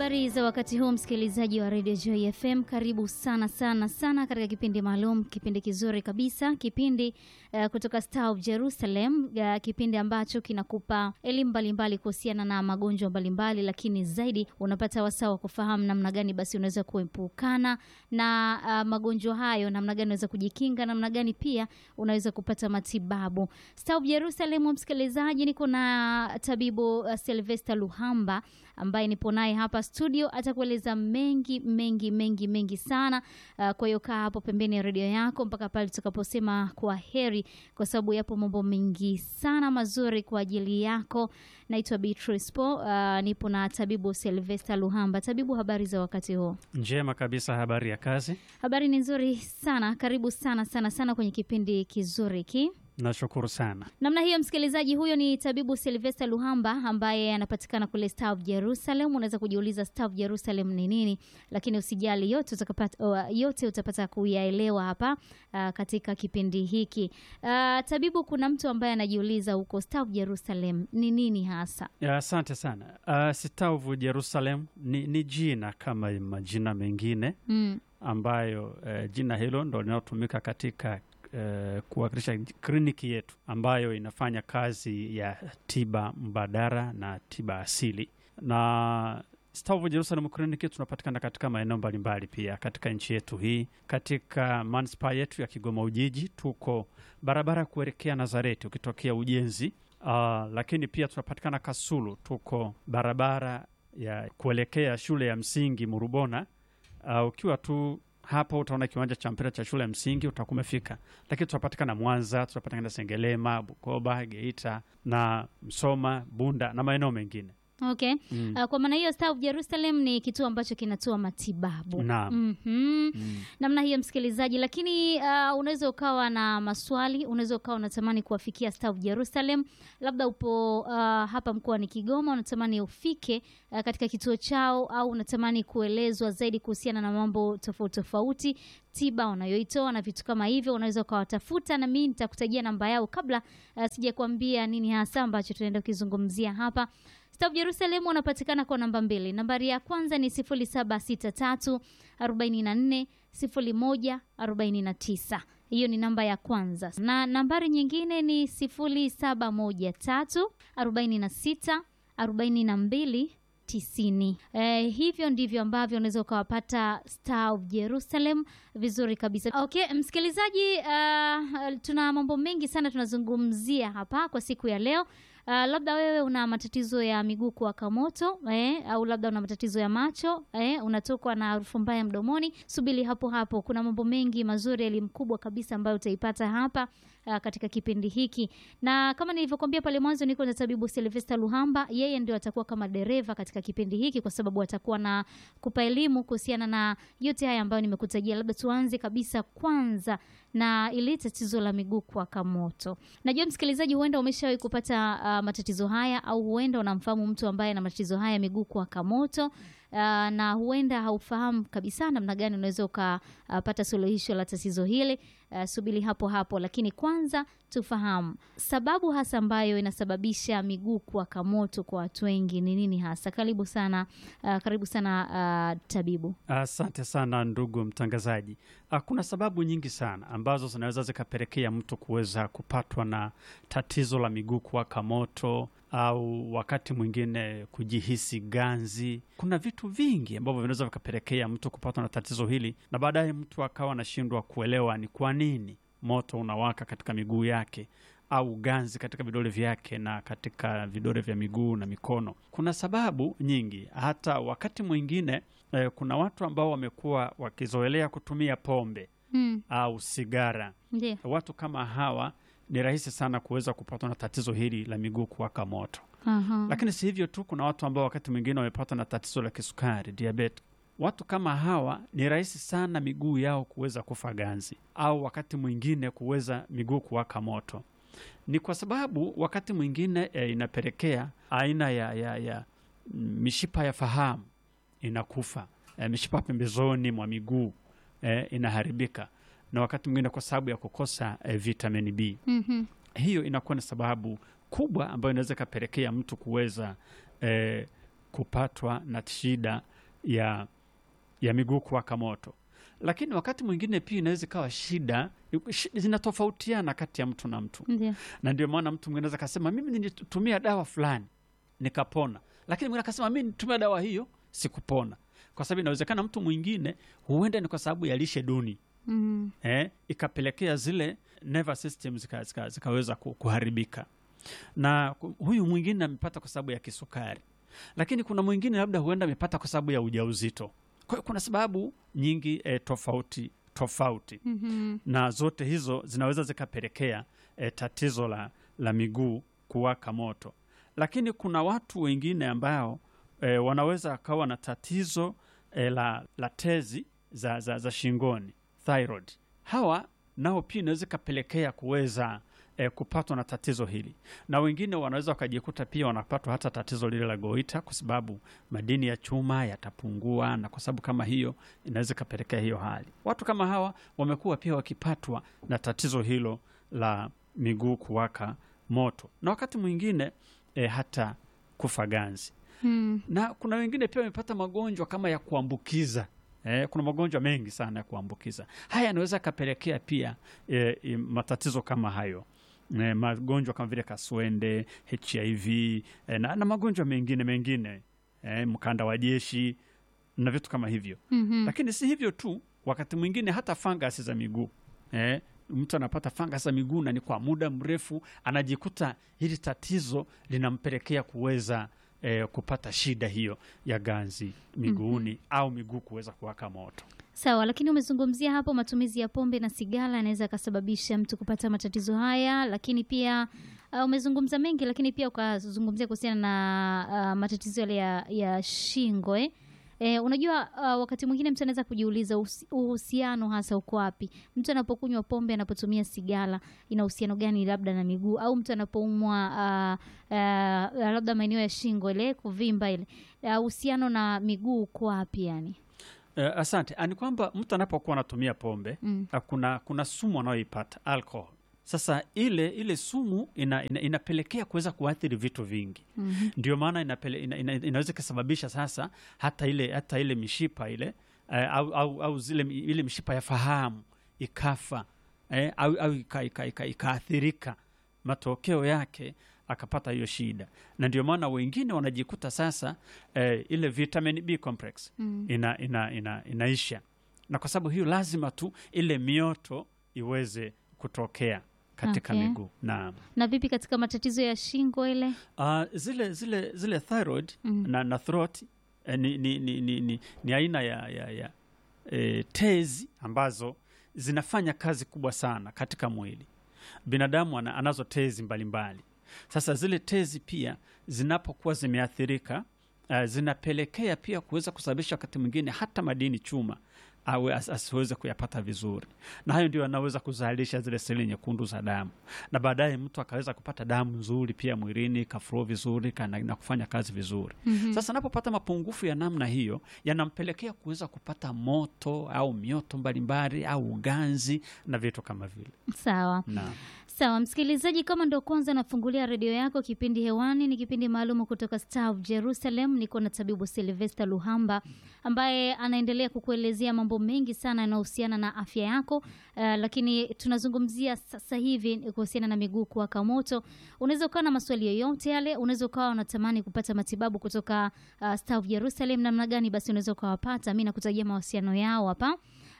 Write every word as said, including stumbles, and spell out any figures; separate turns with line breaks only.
Habari za wakati huu msikilizaji wa Radio Joy F M, karibu sana sana sana katika kipindi maalum, kipindi kizuri kabisa, kipindi uh, kutoka Star of Jerusalem, uh, kipindi ambacho kinakupa elimu mbalimbali kuhusiana na magonjwa mbalimbali, lakini zaidi unapata wasaa wa kufahamu namna gani basi unaweza kuepukana na uh, magonjwa hayo, namna gani unaweza kujikinga, namna gani pia unaweza kupata matibabu. Star of Jerusalem msikilizaji, niko na tabibu uh, Sylvester Luhamba ambaye nipo naye hapa studio, atakueleza mengi mengi mengi mengi sana. Uh, kwa hiyo kaa hapo pembeni ya redio yako mpaka pale tutakaposema kwa heri, kwa sababu yapo mambo mengi sana mazuri kwa ajili yako. Naitwa Beatrice Po, uh, nipo na tabibu Sylvester Luhamba. Tabibu, habari za wakati huo?
Njema kabisa, habari ya kazi?
Habari ni nzuri sana, karibu sana sana sana kwenye kipindi kizuri hiki.
Nashukuru sana. Namna
hiyo msikilizaji, huyo ni tabibu Sylvester Luhamba ambaye anapatikana kule Star of Jerusalem. Unaweza kujiuliza Star of Jerusalem ni nini, lakini usijali, yote utakapata uh, yote utapata kuyaelewa hapa uh, katika kipindi hiki. Uh, tabibu, kuna mtu ambaye anajiuliza huko Star of Jerusalem ni nini hasa?
Asante sana. Uh, Star of Jerusalem ni, ni jina kama majina mengine mm. ambayo uh, jina hilo ndo linalotumika katika Uh, kuwakilisha kliniki yetu ambayo inafanya kazi ya tiba mbadala na tiba asili. Na Star of Jerusalem Clinic tunapatikana katika maeneo mbalimbali pia katika nchi yetu hii. Katika manispaa yetu ya Kigoma Ujiji tuko barabara kuelekea Nazareti ukitokea Ujenzi. Uh, lakini pia tunapatikana Kasulu, tuko barabara ya kuelekea shule ya msingi Murubona. Uh, ukiwa tu hapo utaona kiwanja cha mpira cha shule ya msingi utakumefika. Lakini tunapatikana Mwanza, tunapatikana Sengelema, Bukoba, Geita na Msoma, Bunda na maeneo mengine.
Okay. Mm. Uh, kwa maana hiyo Star of Jerusalem ni kituo ambacho kinatoa matibabu.
Naam.
Mm-hmm. Mm. Namna hiyo msikilizaji, lakini uh, unaweza ukawa na maswali, unaweza ukawa unatamani kuwafikia Star of Jerusalem. Labda upo uh, hapa mkoa ni Kigoma, unatamani ufike uh, katika kituo chao, au unatamani kuelezwa zaidi kuhusiana na mambo tofauti tofauti, tiba wanayoitoa na vitu kama hivyo, unaweza ukawatafuta na mimi nitakutajia namba yao kabla uh, sijakwambia nini hasa ambacho tunaenda kuzungumzia hapa. Star of Jerusalem wanapatikana kwa namba mbili. Nambari ya kwanza ni sifuri saba sita tatu arobaini na nne sifuri moja arobaini na tisa. Hiyo ni namba ya kwanza. Na nambari nyingine ni sifuri saba moja tatu arobaini na sita arobaini na mbili tisini. Eh, hivyo ndivyo ambavyo unaweza ukawapata Star of Jerusalem vizuri kabisa. Okay, msikilizaji, uh, tuna mambo mengi sana tunazungumzia hapa kwa siku ya leo. Uh, labda wewe una matatizo ya miguu kuwaka moto, eh, au labda una matatizo ya macho, eh, unatokwa na harufu mbaya mdomoni, subiri hapo hapo. Kuna mambo mengi mazuri, elimu kubwa kabisa ambayo utaipata hapa uh, katika kipindi hiki. Na kama nilivyokuambia pale mwanzo, niko na tabibu Sylvester Luhamba. Yeye ndio atakuwa kama dereva katika kipindi hiki, kwa sababu atakuwa na kupa elimu kuhusiana na yote haya ambayo nimekutajia. Labda tuanze kabisa kwanza na ile tatizo la miguu kuwaka moto. Najua msikilizaji, huenda umeshawahi kupata uh, matatizo haya, au huenda unamfahamu mtu ambaye ana matatizo haya miguu kuwaka moto, uh, na huenda haufahamu kabisa namna gani unaweza ukapata uh, suluhisho la tatizo hili. Uh, subiri hapo hapo, lakini kwanza tufahamu sababu hasa ambayo inasababisha miguu kuwaka moto kwa watu wengi ni nini hasa. Karibu sana uh, karibu sana uh, tabibu.
Asante sana ndugu mtangazaji. Uh, kuna sababu nyingi sana ambazo zinaweza zikapelekea mtu kuweza kupatwa na tatizo la miguu kuwaka moto, au wakati mwingine kujihisi ganzi. Kuna vitu vingi ambavyo vinaweza vikapelekea mtu kupatwa na tatizo hili, na baadaye mtu akawa anashindwa kuelewa ni kwa nini moto unawaka katika miguu yake au ganzi katika vidole vyake na katika vidole vya miguu na mikono. Kuna sababu nyingi. Hata wakati mwingine eh, kuna watu ambao wamekuwa wakizoelea kutumia pombe hmm. au sigara.
Ndiyo.
Watu kama hawa ni rahisi sana kuweza kupatwa na tatizo hili la miguu kuwaka moto.
Aha.
Lakini si hivyo tu, kuna watu ambao wakati mwingine wamepatwa na tatizo la kisukari, diabetes. Watu kama hawa ni rahisi sana miguu yao kuweza kufa ganzi, au wakati mwingine kuweza miguu kuwaka moto. Ni kwa sababu wakati mwingine e, inapelekea aina ya, ya, ya mishipa ya fahamu inakufa, e, mishipa pembezoni mwa miguu e, inaharibika, na wakati mwingine kwa sababu ya kukosa e, vitamini B.
Mm-hmm.
Hiyo inakuwa ni sababu kubwa ambayo inaweza kapelekea mtu kuweza e, kupatwa na shida ya ya miguu kuwaka moto. Lakini wakati mwingine pia inaweza ikawa shida, zinatofautiana kati ya mtu na mtu.
Ndiyo.
Na ndio maana mtu mwingine anaweza kusema mimi nilitumia dawa fulani nikapona, lakini mwingine akasema mimi nilitumia dawa hiyo sikupona. Kwa sababu inawezekana mtu mwingine huenda ni kwa sababu ya lishe duni.
Mm.
Eh, ikapelekea zile nervous system zika, zika, zikaweza kuharibika. Na huyu mwingine amepata kwa sababu ya kisukari. Lakini kuna mwingine labda huenda amepata kwa sababu ya ujauzito. Kwa hiyo kuna sababu nyingi eh, tofauti tofauti.
Mm-hmm.
Na zote hizo zinaweza zikapelekea eh, tatizo la, la miguu kuwaka moto. Lakini kuna watu wengine ambao eh, wanaweza kawa na tatizo eh, la, la tezi za, za, za shingoni, thyroid. Hawa nao pia inaweza kapelekea kuweza E, kupatwa na tatizo hili. Na wengine wanaweza wakajikuta pia wanapatwa hata tatizo lile la goita, kwa sababu madini ya chuma yatapungua, na kwa sababu kama hiyo inaweza kapelekea hiyo hali. Watu kama hawa wamekuwa pia wakipatwa na tatizo hilo la miguu kuwaka moto, na wakati mwingine e, hata kufa ganzi.
Hmm.
Na kuna wengine pia wamepata magonjwa kama ya kuambukiza. Eh, kuna magonjwa mengi sana ya kuambukiza. Haya yanaweza kapelekea pia eh, eh, matatizo kama hayo. Eh, magonjwa kama vile kaswende, H I V eh, na, na magonjwa mengine mengine eh, mkanda wa jeshi na vitu kama hivyo.
Mm-hmm.
Lakini si hivyo tu, wakati mwingine hata fangasi za miguu. Eh, mtu anapata fangasi za miguu na ni kwa muda mrefu, anajikuta hili tatizo linampelekea kuweza Eh, kupata shida hiyo ya ganzi miguuni. Mm-hmm. Au miguu kuweza kuwaka moto.
Sawa, lakini umezungumzia hapo matumizi ya pombe na sigara yanaweza kasababisha mtu kupata matatizo haya, lakini pia uh, umezungumza mengi, lakini pia ukazungumzia kuhusiana na uh, matatizo yale ya, ya shingo eh. E, unajua uh, wakati mwingine mtu anaweza kujiuliza uhusiano hasa uko wapi? Mtu anapokunywa pombe, anapotumia sigara, ina uhusiano gani labda na miguu? Au mtu anapoumwa uh, uh, labda maeneo ya shingo ile kuvimba ile, uhusiano uh, na miguu uko wapi yani?
Uh, asante. Ani kwamba mtu anapokuwa anatumia pombe, mm. uh, kuna kuna sumu anayoipata, alcohol. Sasa ile ile sumu ina, ina, inapelekea kuweza kuathiri vitu vingi. Mm-hmm. Ndio maana inapele, ina, ina, inaweza kusababisha sasa hata ile hata ile mishipa ile uh, au, au, au zile ile mishipa ya fahamu ikafa, eh, au, au ikaathirika ika, ika, ika matokeo yake akapata hiyo shida. Na ndio maana wengine wanajikuta sasa eh, ile vitamin B complex mm. ina, ina, ina, inaisha. Na kwa sababu hiyo lazima tu ile mioto iweze kutokea katika okay. miguu. Na
na vipi katika matatizo ya shingo ile?
Uh, zile zile zile thyroid mm. na, na throat eh, ni, ni, ni, ni, ni, ni aina ya, ya, ya eh, tezi ambazo zinafanya kazi kubwa sana katika mwili. Binadamu ana, anazo tezi mbalimbali mbali. Sasa zile tezi pia zinapokuwa zimeathirika, uh, zinapelekea pia kuweza kusababisha wakati mwingine hata madini chuma awe as, asiweze kuyapata vizuri. Na hayo ndio yanaweza kuzalisha zile seli nyekundu za damu. Na baadaye mtu akaweza kupata damu nzuri pia mwilini, kaflow vizuri kana, na kufanya kazi vizuri. Mm-hmm. Sasa anapopata mapungufu ya namna hiyo, yanampelekea kuweza kupata moto au mioto mbalimbali au uganzi na vitu kama vile.
Sawa.
Naam.
Sawa, msikilizaji, kama ndio kwanza nafungulia redio yako, kipindi hewani ni kipindi maalum kutoka Star of Jerusalem. Niko na tabibu Sylvester Luhamba ambaye anaendelea kukuelezea mambo mengi sana yanayohusiana na afya yako. Uh, lakini tunazungumzia sasa hivi kuhusiana na miguu kuwaka moto. Unaweza ukawa na maswali yoyote yale, unaweza ukawa unatamani kupata matibabu kutoka uh, Star of Jerusalem namna gani, basi unaweza ukawapata. Mimi nakutajia mawasiliano yao hapa.